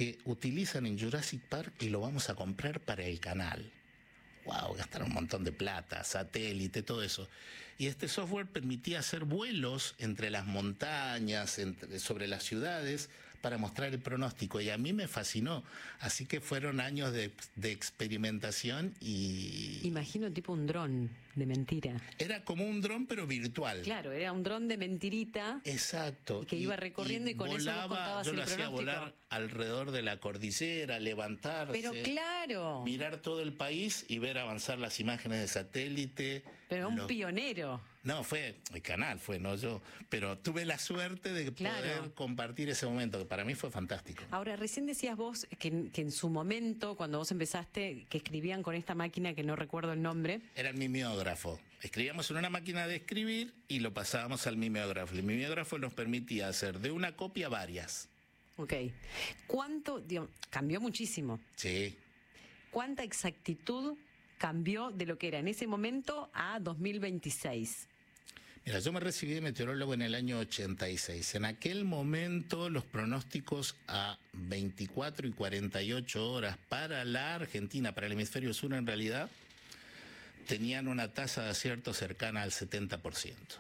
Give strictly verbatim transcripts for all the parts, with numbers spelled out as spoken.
que utilizan en Jurassic Park y lo vamos a comprar para el canal. Wow, gastaron un montón de plata, satélite, todo eso. Y este software permitía hacer vuelos entre las montañas, entre, sobre las ciudades, para mostrar el pronóstico. Y a mí me fascinó. Así que fueron años de, de experimentación y... Imagino tipo un dron de mentira. Era como un dron, pero virtual. Claro, era un dron de mentirita. Exacto. Que iba recorriendo y, y con volaba, eso vos contabas yo el lo hacía pronóstico. volar alrededor de la cordillera, levantarse. Pero claro. Mirar todo el país y ver avanzar las imágenes de satélite. Pero un los... pionero. No, fue el canal, fue, no yo. Pero tuve la suerte de claro. poder compartir ese momento, que para mí fue fantástico. Ahora, recién decías vos que, que en su momento, cuando vos empezaste, que escribían con esta máquina que no recuerdo el nombre. Era el mimeógrafo. Escribíamos en una máquina de escribir y lo pasábamos al mimeógrafo. El mimeógrafo nos permitía hacer de una copia varias. Ok. ¿Cuánto, digamos, cambió muchísimo? Sí. ¿Cuánta exactitud cambió de lo que era en ese momento a dos mil veintiséis? Mira, yo me recibí de meteorólogo en el año ochenta y seis. En aquel momento los pronósticos a veinticuatro y cuarenta y ocho horas para la Argentina, para el hemisferio sur en realidad, tenían una tasa de acierto cercana al setenta por ciento.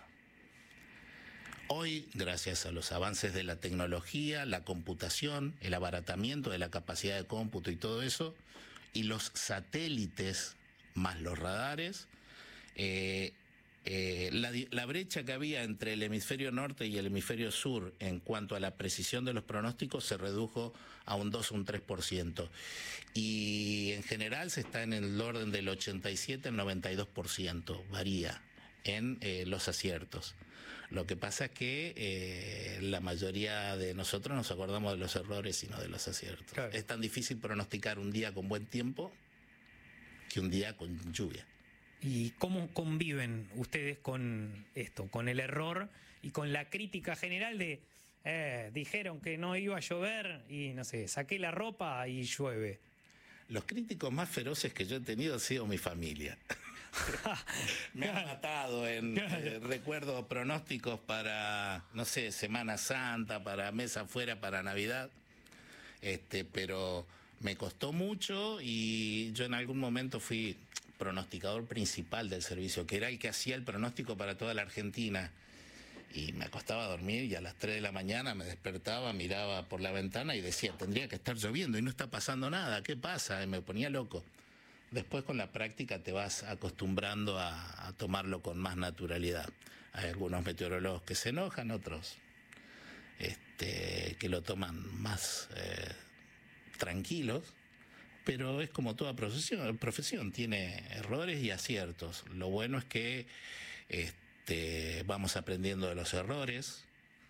Hoy, gracias a los avances de la tecnología, la computación, el abaratamiento de la capacidad de cómputo y todo eso, y los satélites más los radares, eh, Eh, la, la brecha que había entre el hemisferio norte y el hemisferio sur en cuanto a la precisión de los pronósticos se redujo a un dos o un tres por ciento. Y en general se está en el orden del ochenta y siete al noventa y dos por ciento, varía en eh, los aciertos. Lo que pasa es que eh, la mayoría de nosotros nos acordamos de los errores y no de los aciertos. Claro. Es tan difícil pronosticar un día con buen tiempo que un día con lluvia. ¿Y cómo conviven ustedes con esto, con el error y con la crítica general de eh, dijeron que no iba a llover y no sé, saqué la ropa y llueve? Los críticos más feroces que yo he tenido ha sido mi familia. Me han matado en eh, recuerdo pronósticos para, no sé, Semana Santa, para mes afuera, para Navidad. Este, pero me costó mucho y yo en algún momento fui pronosticador principal del servicio, que era el que hacía el pronóstico para toda la Argentina. Y me acostaba a dormir y a las tres de la mañana me despertaba, miraba por la ventana y decía, tendría que estar lloviendo y no está pasando nada, ¿qué pasa? Y me ponía loco. Después con la práctica te vas acostumbrando a, a tomarlo con más naturalidad. Hay algunos meteorólogos que se enojan, otros este, que lo toman más eh, tranquilos. Pero es como toda profesión, profesión, tiene errores y aciertos. Lo bueno es que este, vamos aprendiendo de los errores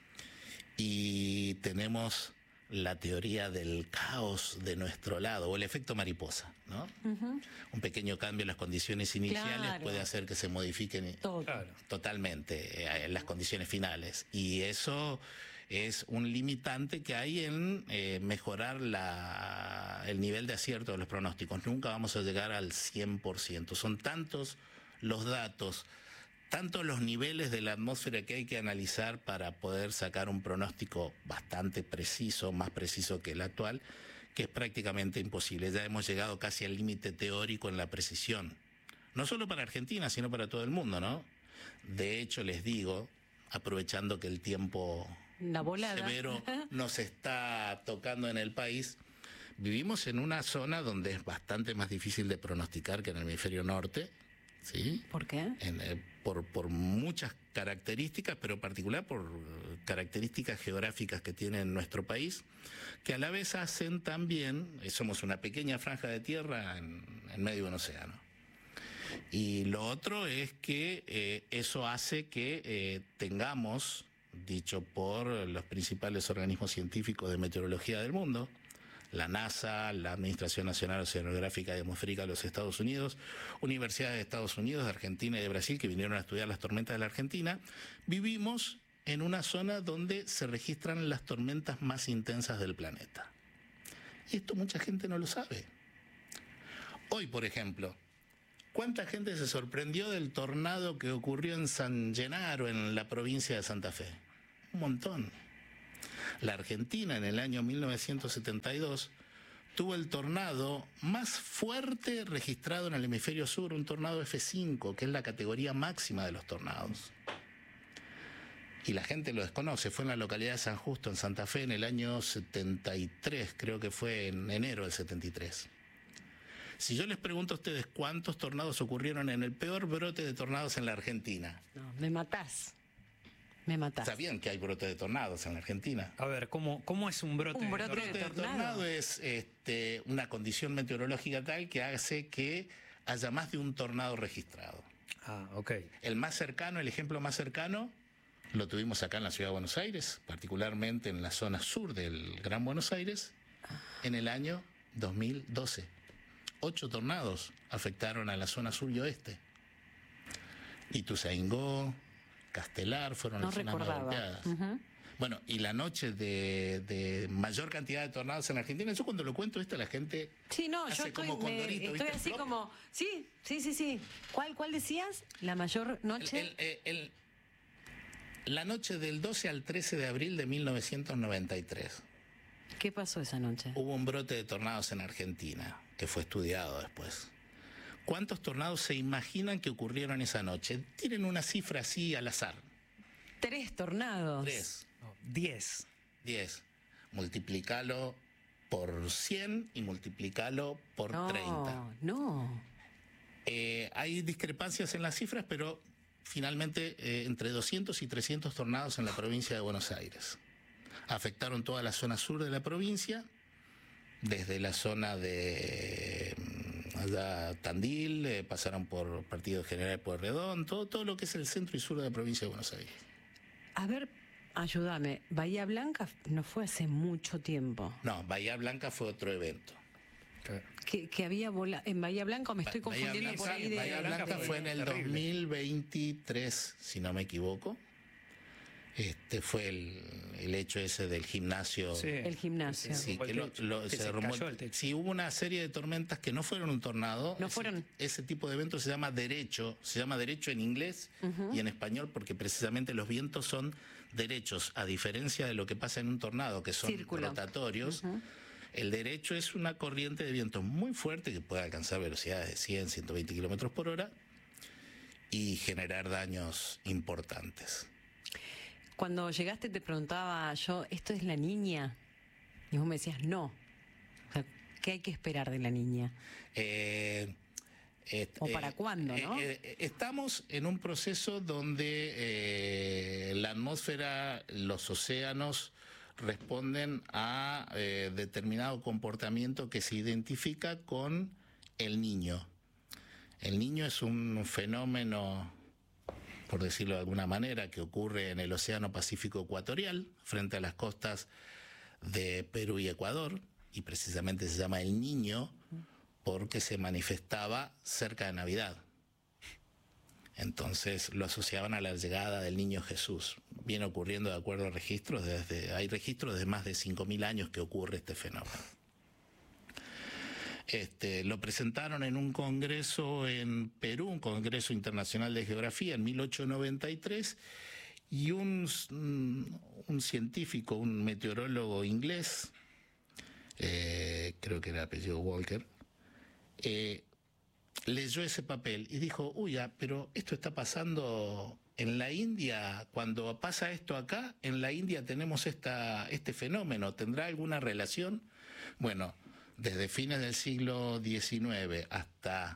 y tenemos la teoría del caos de nuestro lado, o el efecto mariposa, ¿no? Uh-huh. Un pequeño cambio en las condiciones iniciales claro. puede hacer que se modifiquen Todo. totalmente eh, las condiciones finales. Y eso es un limitante que hay en eh, mejorar la, el nivel de acierto de los pronósticos. Nunca vamos a llegar al cien por ciento. Son tantos los datos, tantos los niveles de la atmósfera que hay que analizar para poder sacar un pronóstico bastante preciso, más preciso que el actual, que es prácticamente imposible. Ya hemos llegado casi al límite teórico en la precisión. No solo para Argentina, sino para todo el mundo, ¿no? De hecho, les digo, aprovechando que el tiempo severo nos está tocando en el país, vivimos en una zona donde es bastante más difícil de pronosticar que en el hemisferio norte, ¿sí? ¿Por qué? En, eh, por, por muchas características, pero en particular por características geográficas que tiene nuestro país, que a la vez hacen también, eh, somos una pequeña franja de tierra en, en medio de un océano. Y lo otro es que eh, eso hace que eh, tengamos, dicho por los principales organismos científicos de meteorología del mundo, la NASA, la Administración Nacional Oceanográfica y Atmosférica de los Estados Unidos, universidades de Estados Unidos, de Argentina y de Brasil, que vinieron a estudiar las tormentas de la Argentina, vivimos en una zona donde se registran las tormentas más intensas del planeta. Y esto mucha gente no lo sabe. Hoy, por ejemplo, ¿cuánta gente se sorprendió del tornado que ocurrió en San Genaro, en la provincia de Santa Fe? Un montón. La Argentina en el año mil novecientos setenta y dos tuvo el tornado más fuerte registrado en el hemisferio sur, un tornado F cinco, que es la categoría máxima de los tornados. Y la gente lo desconoce. Fue en la localidad de San Justo, en Santa Fe, en el año setenta y tres, creo que fue en enero del setenta y tres. Si yo les pregunto a ustedes cuántos tornados ocurrieron en el peor brote de tornados en la Argentina. No, me matás. Me matás. ¿Sabían que hay brote de tornados en la Argentina? A ver, ¿cómo, cómo es un brote? Un de brote Un tornado? brote de tornado es este, una condición meteorológica tal que hace que haya más de un tornado registrado. Ah, ok. El más cercano, el ejemplo más cercano, lo tuvimos acá en la ciudad de Buenos Aires, particularmente en la zona sur del Gran Buenos Aires, en el año dos mil doce. Ocho tornados afectaron a la zona sur y oeste. Ituzaingó, Castelar fueron No las zonas más recordaba. golpeadas. Ujú. Bueno, y la noche de, de mayor cantidad de tornados en Argentina, yo cuando lo cuento esto, la gente Sí, no, yo hace estoy, como me- Condorito, estoy ¿viste? así Plop. como... Sí, sí, sí, sí. ¿Cuál, cuál decías? La mayor El- noche. el- el- el- la noche del doce al trece de abril de mil novecientos noventa y tres. ¿Qué pasó esa noche? Hubo un brote de tornados en Argentina, que fue estudiado después. ¿Cuántos tornados se imaginan que ocurrieron esa noche? Tienen una cifra así al azar. Tres tornados. Tres, No, diez. diez. Multiplicalo por cien y multiplicalo por No, treinta. no. Eh, hay discrepancias en las cifras, pero finalmente eh, entre doscientos y trescientos tornados en la provincia de Buenos Aires. Afectaron toda la zona sur de la provincia, desde la zona de mm, allá, Tandil, eh, pasaron por Partido General de Pueyrredón, todo, todo lo que es el centro y sur de la provincia de Buenos Aires. A ver, ayúdame. Bahía Blanca no fue hace mucho tiempo. No, Bahía Blanca fue otro evento. Que, que había vola en Bahía Blanca, o me estoy Bahía confundiendo Blanca, por ahí de... Bahía Blanca de- fue en el terrible. dos mil veintitrés, si no me equivoco. Este fue el, el hecho ese del gimnasio. Sí. El gimnasio. Sí, Rompió que el lo- techo. lo- Que se se derrumbó cayó el- el techo. sí, hubo una serie de tormentas que no fueron un tornado. No ese, fueron. ese tipo de evento se llama derecho, se llama derecho en inglés y en español porque precisamente los vientos son derechos, a diferencia de lo que pasa en un tornado, que son Círculo. rotatorios. El derecho es una corriente de viento muy fuerte que puede alcanzar velocidades de cien, ciento veinte kilómetros por hora y generar daños importantes. Cuando llegaste te preguntaba yo, ¿esto es la niña? Y vos me decías, no. O sea, ¿qué hay que esperar de la niña? Eh, et- ¿O para cuándo, no? eh, eh, estamos en un proceso donde eh, la atmósfera, los océanos responden a eh, determinado comportamiento que se identifica con el niño. El niño es un fenómeno, por decirlo de alguna manera, que ocurre en el Océano Pacífico Ecuatorial, frente a las costas de Perú y Ecuador, y precisamente se llama el Niño porque se manifestaba cerca de Navidad. Entonces lo asociaban a la llegada del Niño Jesús. Viene ocurriendo de acuerdo a registros, desde, hay registros de más de cinco mil años que ocurre este fenómeno. Este, lo presentaron en un congreso en Perú, un congreso internacional de geografía en mil ochocientos noventa y tres, y un, un científico, un meteorólogo inglés, eh, creo que era apellido Walker, eh, leyó ese papel y dijo, uy, ah, pero esto está pasando en la India, cuando pasa esto acá, en la India tenemos esta, este fenómeno, ¿tendrá alguna relación? Bueno, desde fines del siglo diecinueve hasta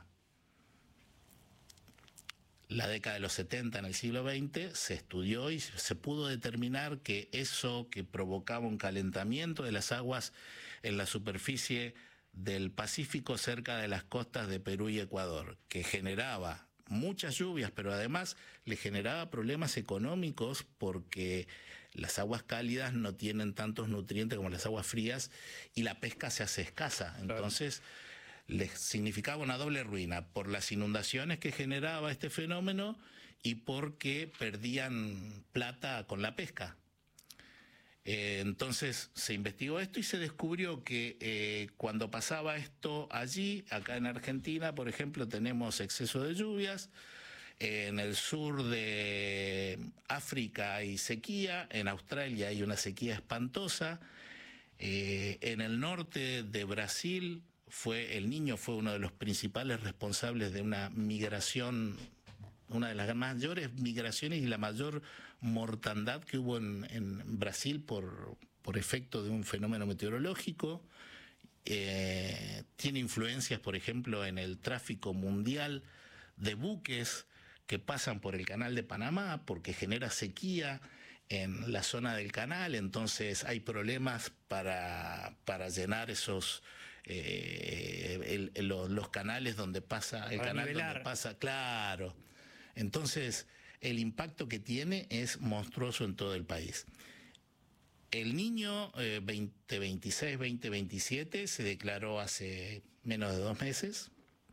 la década de los setenta en el siglo veinte, se estudió y se pudo determinar que eso que provocaba un calentamiento de las aguas en la superficie del Pacífico cerca de las costas de Perú y Ecuador, que generaba muchas lluvias, pero además le generaba problemas económicos porque las aguas cálidas no tienen tantos nutrientes como las aguas frías y la pesca se hace escasa. Entonces les significaba una doble ruina por las inundaciones que generaba este fenómeno y porque perdían plata con la pesca. Eh, entonces se investigó esto y se descubrió que eh, cuando pasaba esto allí, acá en Argentina, por ejemplo, tenemos exceso de lluvias, En el sur de África hay sequía, en Australia hay una sequía espantosa, eh, en el norte de Brasil fue el Niño fue uno de los principales responsables de una migración, una de las mayores migraciones y la mayor mortandad que hubo en, en Brasil por, por efecto de un fenómeno meteorológico. Eh, tiene influencias, por ejemplo, en el tráfico mundial de buques que pasan por el canal de Panamá porque genera sequía en la zona del canal, entonces hay problemas para, para llenar esos eh, el, el, los, los canales donde pasa el para canal nivelar. donde pasa, claro. Entonces el impacto que tiene es monstruoso en todo el país. El Niño eh, veinte veintiséis veinte veintisiete se declaró hace menos de dos meses.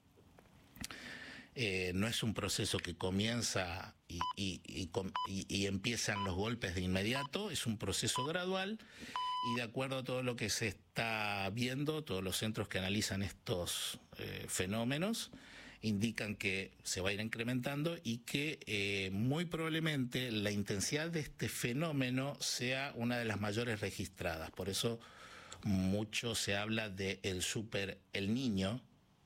Eh, no es un proceso que comienza y, y, y, y, y empiezan los golpes de inmediato, es un proceso gradual y de acuerdo a todo lo que se está viendo, todos los centros que analizan estos eh, fenómenos indican que se va a ir incrementando y que eh, muy probablemente la intensidad de este fenómeno sea una de las mayores registradas. Por eso mucho se habla de el super El Niño,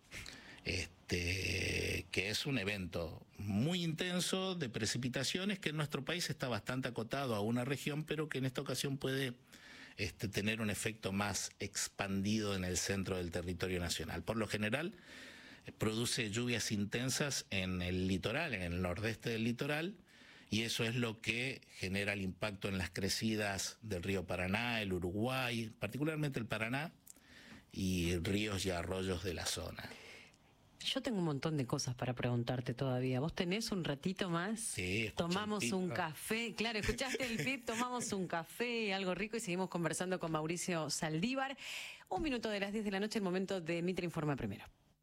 Este, que es un evento muy intenso de precipitaciones que en nuestro país está bastante acotado a una región, pero que en esta ocasión puede este, tener un efecto más expandido en el centro del territorio nacional. Por lo general, eh, produce lluvias intensas en el litoral, en el nordeste del litoral, y eso es lo que genera el impacto en las crecidas del río Paraná, el Uruguay, particularmente el Paraná, y ríos y arroyos de la zona. Yo tengo un montón de cosas para preguntarte todavía. ¿Vos tenés un ratito más? Sí, tomamos escuché el un pip. café. Claro, escuchaste el pip, tomamos un café, algo rico y seguimos conversando con Mauricio Saldívar. Un minuto de las diez de la noche, el momento de Mitre Informa Primero.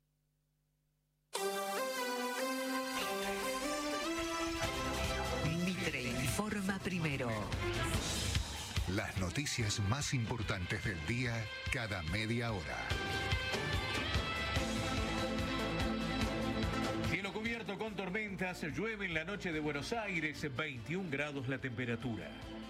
Mitre Informa Primero. Las noticias más importantes del día cada media hora. Cielo cubierto con tormentas, llueve en la noche de Buenos Aires, veintiún grados la temperatura.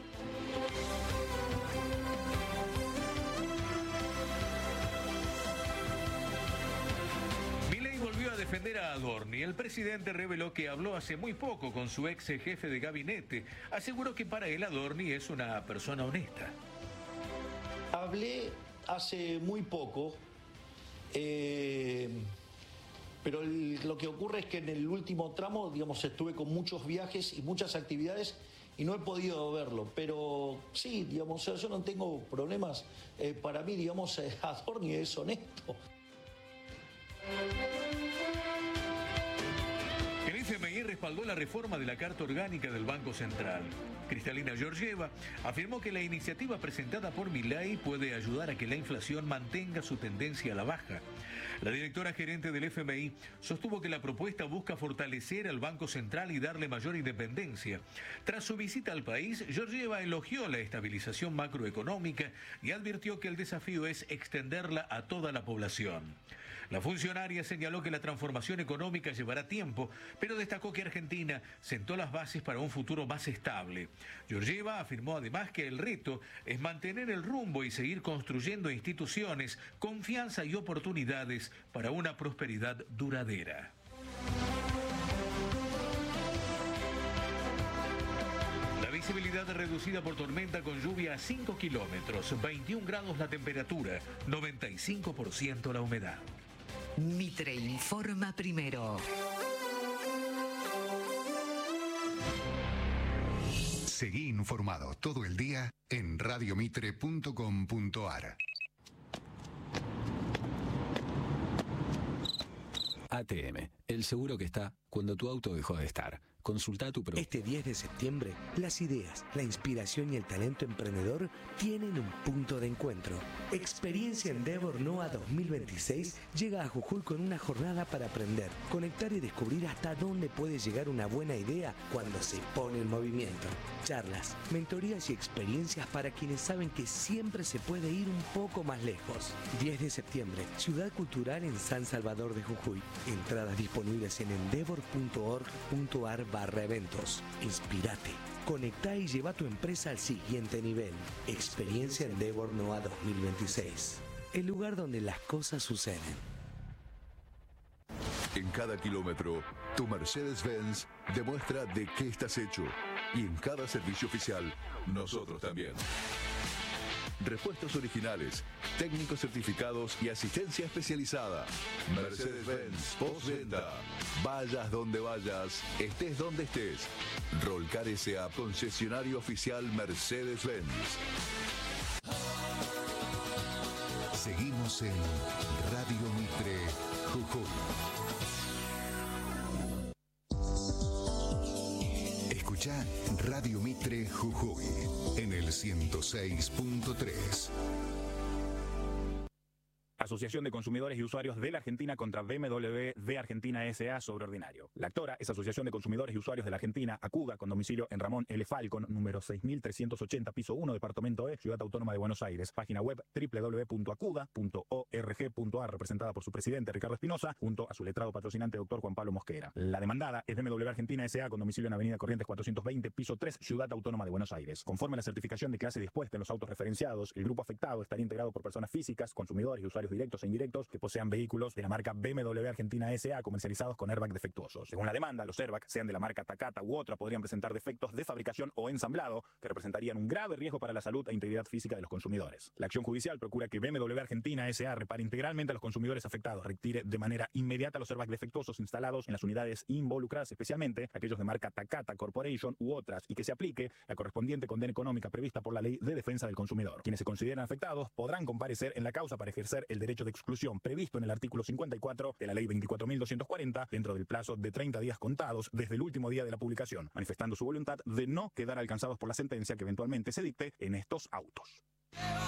Milei volvió a defender a Adorni. El presidente reveló que habló hace muy poco con su ex jefe de gabinete. Aseguró que para él Adorni es una persona honesta. Hablé hace muy poco. Eh... Pero el, lo que ocurre es que en el último tramo, digamos, estuve con muchos viajes y muchas actividades y no he podido verlo. Pero sí, digamos, o sea, yo no tengo problemas. Eh, para mí, digamos, eh, Adorni es honesto. El F M I respaldó la reforma de la Carta Orgánica del Banco Central. Kristalina Georgieva afirmó que la iniciativa presentada por Milei puede ayudar a que la inflación mantenga su tendencia a la baja. La directora gerente del F M I sostuvo que la propuesta busca fortalecer al Banco Central y darle mayor independencia. Tras su visita al país, Georgieva elogió la estabilización macroeconómica y advirtió que el desafío es extenderla a toda la población. La funcionaria señaló que la transformación económica llevará tiempo, pero destacó que Argentina sentó las bases para un futuro más estable. Georgieva afirmó además que el reto es mantener el rumbo y seguir construyendo instituciones, confianza y oportunidades para una prosperidad duradera. La visibilidad reducida por tormenta con lluvia a cinco kilómetros, veintiún grados la temperatura, noventa y cinco por ciento la humedad. Mitre Informa Primero. Seguí informado todo el día en radiomitre punto com punto ar. A T M, el seguro que está cuando tu auto dejó de estar. Consulta a tu pro. Este diez de septiembre, las ideas, la inspiración y el talento emprendedor tienen un punto de encuentro. Experiencia Endeavor NOA dos mil veintiséis llega a Jujuy con una jornada para aprender, conectar y descubrir hasta dónde puede llegar una buena idea cuando se pone en movimiento. Charlas, mentorías y experiencias para quienes saben que siempre se puede ir un poco más lejos. diez de septiembre, Ciudad Cultural en San Salvador de Jujuy. Entradas disponibles en endeavor punto org punto ar barra eventos. Inspirate, conectá y lleva tu empresa al siguiente nivel. Experiencia Endeavor NOA dos mil veintiséis. El lugar donde las cosas suceden. En cada kilómetro, tu Mercedes-Benz demuestra de qué estás hecho. Y en cada servicio oficial, nosotros también. Repuestos originales, técnicos certificados y asistencia especializada. Mercedes-Benz postventa. Vayas donde vayas, estés donde estés. Rolcar S A, concesionario oficial Mercedes-Benz. Seguimos en Radio Mitre Jujuy. Escucha Radio Mitre Jujuy en el ciento seis punto tres. Asociación de Consumidores y Usuarios de la Argentina contra B M W de Argentina S A sobre ordinario. La actora es Asociación de Consumidores y Usuarios de la Argentina, ACUDA, con domicilio en Ramón L. Falcon, número seis mil trescientos ochenta, piso uno, Departamento E, Ciudad Autónoma de Buenos Aires. Página web doble u doble u doble u punto acuda punto org punto ar, representada por su presidente Ricardo Espinosa, junto a su letrado patrocinante doctor Juan Pablo Mosquera. La demandada es B M W Argentina S A con domicilio en Avenida Corrientes cuatrocientos veinte, piso tres, Ciudad Autónoma de Buenos Aires. Conforme a la certificación de clase dispuesta en los autos referenciados, el grupo afectado estaría integrado por personas físicas, consumidores y usuarios directos e indirectos que posean vehículos de la marca B M W Argentina S A comercializados con airbag defectuosos. Según la demanda, los airbags, sean de la marca Takata u otra, podrían presentar defectos de fabricación o ensamblado que representarían un grave riesgo para la salud e integridad física de los consumidores. La acción judicial procura que B M W Argentina S A repare integralmente a los consumidores afectados, retire de manera inmediata los airbags defectuosos instalados en las unidades involucradas, especialmente aquellos de marca Takata Corporation u otras, y que se aplique la correspondiente condena económica prevista por la Ley de Defensa del Consumidor. Quienes se consideran afectados podrán comparecer en la causa para ejercer el derecho de exclusión previsto en el artículo cincuenta y cuatro de la Ley veinticuatro mil doscientos cuarenta dentro del plazo de treinta días contados desde el último día de la publicación, manifestando su voluntad de no quedar alcanzados por la sentencia que eventualmente se dicte en estos autos.